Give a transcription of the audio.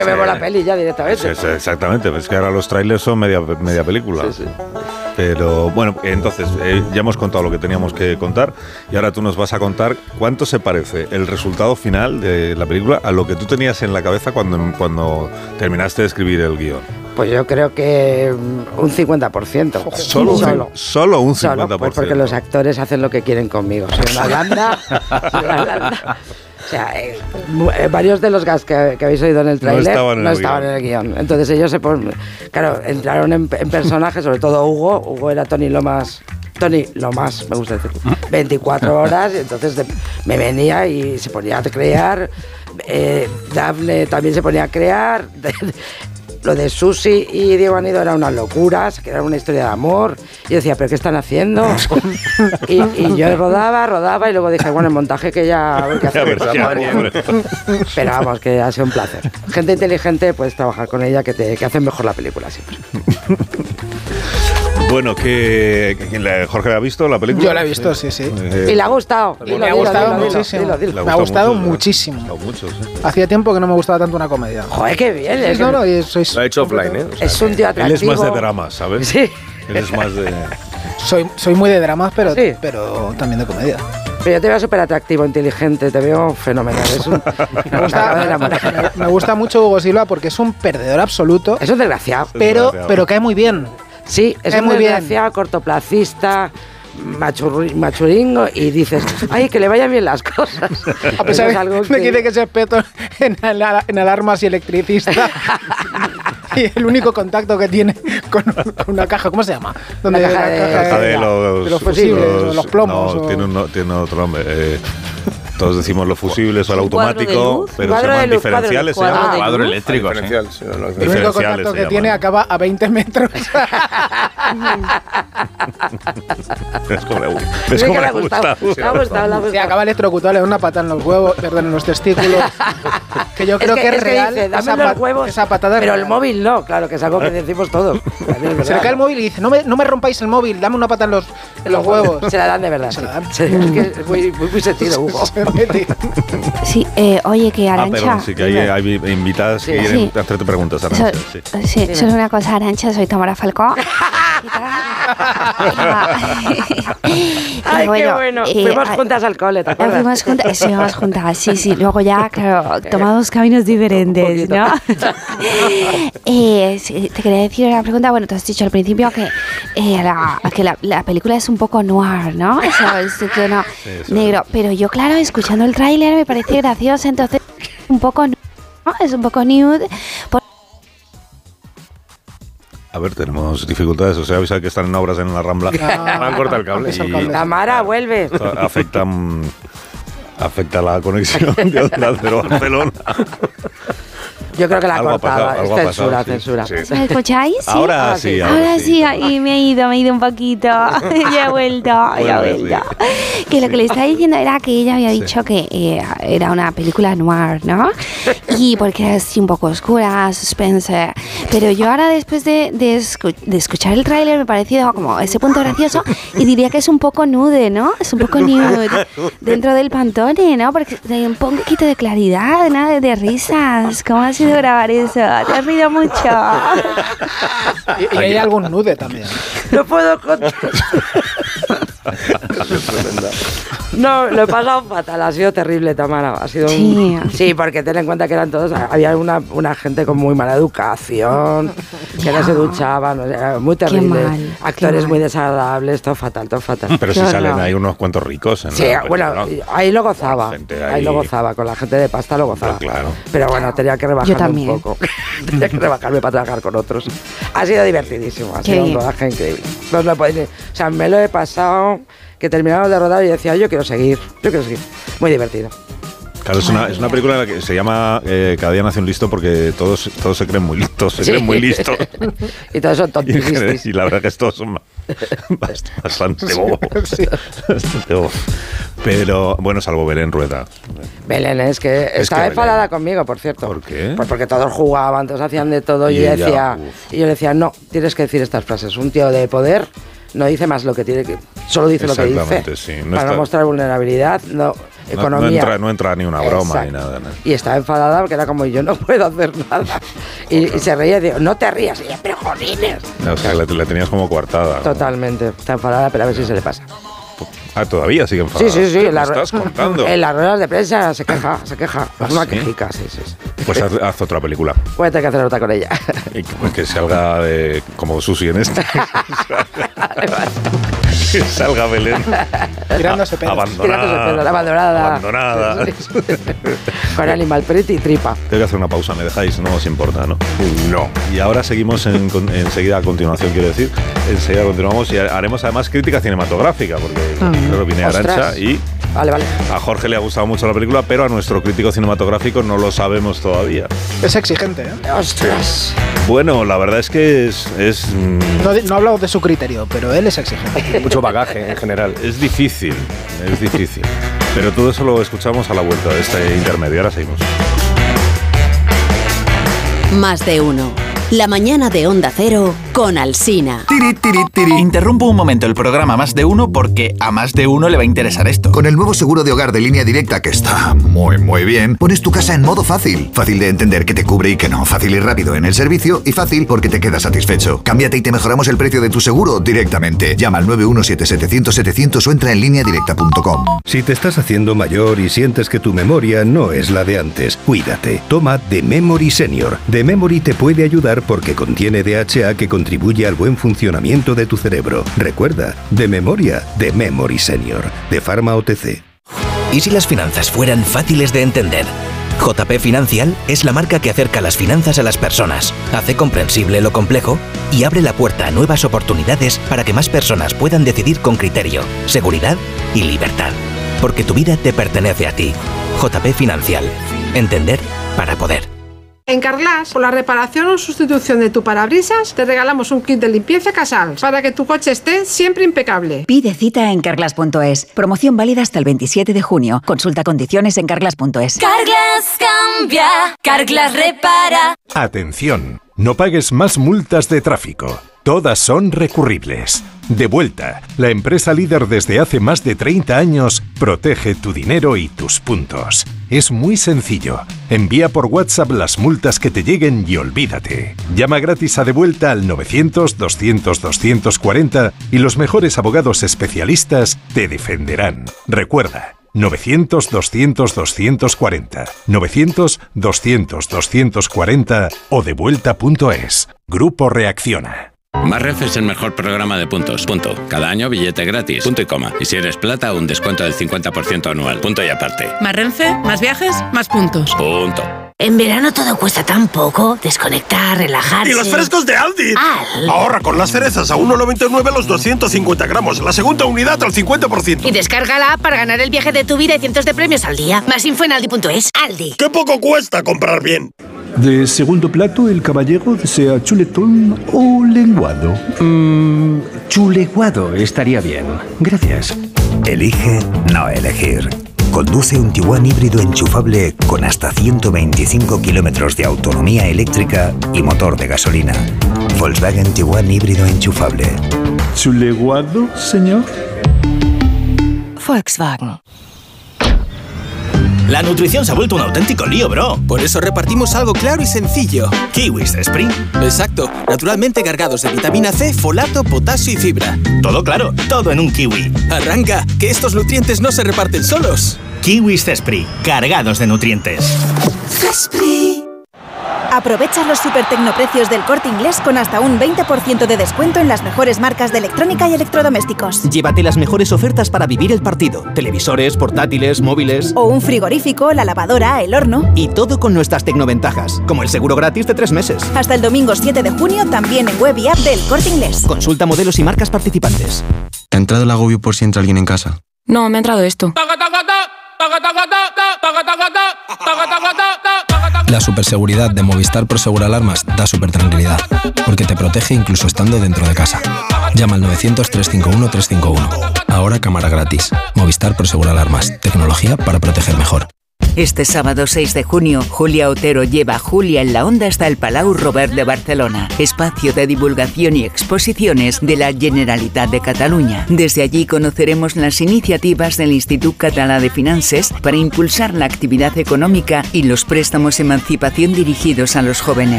Que vemos la peli ya directamente. Sí, exactamente, es que ahora los trailers son media película. Sí. Pero bueno, entonces ya hemos contado lo que teníamos que contar y ahora tú nos vas a contar cuánto se parece el resultado final de la película a lo que tú tenías en la cabeza cuando terminaste de escribir el guión. Pues yo creo que un 50%. Solo un 50%. Pues porque los actores hacen lo que quieren conmigo. Soy una blanda. O sea, varios de los gags que habéis oído en el tráiler no estaban en el guión. Entonces ellos entraron en personajes, sobre todo Hugo. Hugo era Tony Lomas, me gusta decir, 24 horas, y entonces me venía y se ponía a crear. Dafne también se ponía a crear. Lo de Susi y Diego Anido era una locura, que era una historia de amor. Y yo decía, ¿pero qué están haciendo? y yo rodaba y luego dije, bueno, el montaje que ya... A ver qué hacer. Pero vamos, que ha sido un placer. Gente inteligente, puedes trabajar con ella, que hacen mejor la película siempre. Bueno, ¿Jorge la ha visto la película? Yo la he visto, sí. Y le ha gustado. Me ha gustado muchísimo. Me ha gustado muchísimo. Hacía tiempo que no me gustaba tanto una comedia. Joder, qué bien. Lo ha hecho offline, ¿eh? O sea, es un tío atractivo. Él es más de drama, ¿sabes? Sí. Él es más de... Soy muy de dramas, pero también de comedia. Pero yo te veo súper atractivo, inteligente, te veo fenomenal. Me gusta mucho Hugo Silva porque es un perdedor absoluto. Es un desgraciado. Pero cae muy bien. Sí, es un desgraciado, cortoplacista, machuringo, y dices, ay, que le vayan bien las cosas. A pesar de que dice que es experto en alarmas y electricista. Y el único contacto que tiene con una caja, ¿cómo se llama? La caja de los fusibles, los plomos. No, tiene otro nombre. Todos decimos los fusibles o el automático, pero se llaman diferenciales. Cuadro eléctrico. El único contacto que tiene acaba a 20 metros. Es como le gusta. Le ha gustado. Y acaba electrocutado, le da una pata en los huevos, perdón, en los testículos. Que yo creo que es real. Dice, dame los huevos, esa patada. Pero el móvil no, claro, que es algo que decimos todos. Se le cae el móvil y dice, no me rompáis el móvil, dame una pata en los huevos. Se la dan de verdad. Se la dan. Es que es muy sentido, Hugo. Sí, oye, que Arantxa... perdón, sí, que hay invitadas que quieren hacerte preguntas, Arantxa. Sí, solo una cosa, Arantxa, soy Tamara Falcó. Ay, bueno, qué bueno. Fuimos juntas al cole, ¿te acuerdas? Fuimos juntas, sí. Luego ya, claro, tomamos caminos diferentes, ¿no? Te quería decir una pregunta. Bueno, tú has dicho al principio que la película es un poco noir, ¿no? Es tono negro. Pero yo, claro, escuchando el tráiler me parece gracioso, entonces un poco, ¿no? Es un poco nude. A ver, tenemos dificultades, o sea, avisa que están en obras en la Rambla. Han cortado el cable. Tamara, vuelve. Afecta la conexión de Onda Cero Barcelona. Yo creo que la cortaba. Censura. Sí. ¿Me escucháis? ¿Sí? Ahora sí. Ahora sí, y me he ido un poquito. Ya he vuelto. Sí. Que lo que le estaba diciendo era que ella había dicho que era una película noir, ¿no? Y porque era así un poco oscura, suspense. Pero yo ahora, después de escuchar el tráiler, me ha parecido como ese punto gracioso y diría que es un poco nude, ¿no? Es un poco nude dentro del Pantone, ¿no? Porque hay un poquito de claridad, ¿no? De risas. ¿Cómo ha sido grabar eso? Te has rido mucho. Y hay algún nude también. No puedo contar. No, lo he pasado fatal, ha sido terrible, Tamara. Ha sido sí, porque ten en cuenta que eran todos, había una gente con muy mala educación, que no se duchaban, o sea, muy terrible. Actores muy desagradables, todo fatal. Pero si salen ahí unos cuantos ricos. Sí, bueno, ¿no? Ahí lo gozaba. Ahí lo gozaba, con la gente de pasta lo gozaba. Claro. Pero bueno, tenía que rebajarme un poco. Tenía que rebajarme para trabajar con otros. Ha sido divertidísimo, ha sido un rodaje increíble. No os lo podéis decir. O sea, me lo he pasado, que terminamos de rodar y decía, yo quiero seguir. Muy divertido. Claro, es una película en la que se llama Cada día nace un listo porque todos se creen muy listos, creen muy listos. Y todos son tontísimos. Y la verdad que todos son bastante bobos. Bastante bobos. Pero, bueno, salvo Belén Rueda. Belén es que estaba enfadada conmigo, por cierto. ¿Por qué? Pues porque todos jugaban, todos hacían de todo y yo decía, no, tienes que decir estas frases. Un tío de poder no dice más lo que tiene que... solo dice lo que dice. Sí. Para no mostrar vulnerabilidad, economía. No entra ni una broma ni nada. Y estaba enfadada porque era como, yo no puedo hacer nada. Y se reía y digo, no te rías. Y ella, pero jolines. O sea, le tenías como coartada. Totalmente. Está enfadada, pero a ver si se le pasa. Todavía sigue enfadada. Sí. ¿Qué me estás contando? En las ruedas de prensa se queja. Es una quejica, sí. Pues haz otra película. Puede tener que hacer otra con ella. Y que salga como Susi en este. Que salga Belén. Tirándose pedos. Abandonada. Con Animal Print y tripa. Tengo que hacer una pausa, ¿me dejáis? No os importa, ¿no? No. Y ahora seguimos enseguida, a continuación, quiero decir. Enseguida continuamos y haremos además crítica cinematográfica, porque claro, viene Arantxa y... Vale. A Jorge le ha gustado mucho la película, pero a nuestro crítico cinematográfico no lo sabemos todavía. Es exigente, ¿eh? ¡Ostras! Bueno, la verdad es que es No he hablado de su criterio, pero él es exigente. Mucho bagaje en general. Es difícil. Pero todo eso lo escuchamos a la vuelta de este intermedio. Ahora seguimos. Más de uno. La mañana de Onda Cero con Alsina. Interrumpo un momento el programa Más de Uno porque a más de uno le va a interesar esto. Con el nuevo seguro de hogar de Línea Directa, que está muy bien, pones tu casa en modo fácil. Fácil de entender que te cubre y que no. Fácil y rápido en el servicio y fácil porque te quedas satisfecho. Cámbiate y te mejoramos el precio de tu seguro directamente. Llama al 917-700-700 o entra en lineadirecta.com. Si te estás haciendo mayor y sientes que tu memoria no es la de antes, cuídate. Toma The Memory Senior. The Memory te puede ayudar porque contiene DHA que contribuye al buen funcionamiento de tu cerebro. Recuerda, de memoria, The Memory Senior, de Pharma OTC. ¿Y si las finanzas fueran fáciles de entender? JP Financial es la marca que acerca las finanzas a las personas, hace comprensible lo complejo y abre la puerta a nuevas oportunidades para que más personas puedan decidir con criterio, seguridad y libertad. Porque tu vida te pertenece a ti. JP Financial. Entender para poder. En Carglass, por la reparación o sustitución de tu parabrisas, te regalamos un kit de limpieza Casals para que tu coche esté siempre impecable. Pide cita en Carglass.es. Promoción válida hasta el 27 de junio. Consulta condiciones en Carglass.es. Carglass cambia, Carglass repara. Atención, no pagues más multas de tráfico. Todas son recurribles. Devuelta, la empresa líder desde hace más de 30 años, protege tu dinero y tus puntos. Es muy sencillo. Envía por WhatsApp las multas que te lleguen y olvídate. Llama gratis a Devuelta al 900-200-240 y los mejores abogados especialistas te defenderán. Recuerda, 900-200-240, 900-200-240 o devuelta.es. Grupo Reacciona. Más Renfe es el mejor programa de puntos. Punto. Cada año billete gratis. Punto y coma. Y si eres plata, un descuento del 50% anual. Punto y aparte. Más Renfe, más viajes, más puntos. Punto. En verano todo cuesta tan poco. Desconectar, relajarse. ¡Y los frescos de Aldi! Ahorra con las cerezas a 1,99 los 250 gramos. La segunda unidad al 50%. Y descarga la app para ganar el viaje de tu vida y cientos de premios al día. Más info en aldi.es. Aldi. ¡Qué poco cuesta comprar bien! De segundo plato, el caballero desea chuletón o lenguado. Chuleguado estaría bien. Gracias. Elige no elegir. Conduce un Tiguan híbrido enchufable con hasta 125 kilómetros de autonomía eléctrica y motor de gasolina. Volkswagen Tiguan híbrido enchufable. ¿Chuleguado, señor? Volkswagen. La nutrición se ha vuelto un auténtico lío, bro. Por eso repartimos algo claro y sencillo. Kiwis Spring. Exacto, naturalmente cargados de vitamina C, folato, potasio y fibra. Todo claro, todo en un kiwi. Arranca, que estos nutrientes no se reparten solos. Kiwis Esprit, cargados de nutrientes. Aprovecha los super tecnoprecios del Corte Inglés con hasta un 20% de descuento en las mejores marcas de electrónica y electrodomésticos. Llévate las mejores ofertas para vivir el partido. Televisores, portátiles, móviles... O un frigorífico, la lavadora, el horno... Y todo con nuestras tecnoventajas, como el seguro gratis de 3 meses. Hasta el domingo 7 de junio, también en web y app del Corte Inglés. Consulta modelos y marcas participantes. ¿Te ha entrado el agobio por si entra alguien en casa? No, me ha entrado esto. La superseguridad de Movistar Prosegur Alarmas da supertranquilidad, porque te protege incluso estando dentro de casa. Llama al 900-351-351. Ahora cámara gratis. Movistar Prosegur Alarmas. Tecnología para proteger mejor. Este sábado 6 de junio, Julia Otero lleva a Julia en la Onda hasta el Palau Robert de Barcelona, espacio de divulgación y exposiciones de la Generalitat de Cataluña. Desde allí conoceremos las iniciativas del Institut Català de Finances para impulsar la actividad económica y los préstamos emancipación dirigidos a los jóvenes.